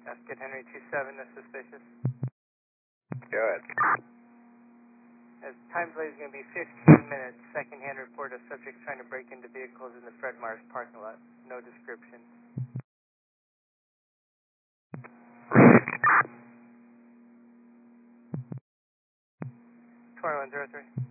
Get Henry 27, that's suspicious. Go ahead. As time delay is going to be 15 minutes. Second-hand report of subjects trying to break into vehicles in the Fred Mars parking lot. No description. 2103.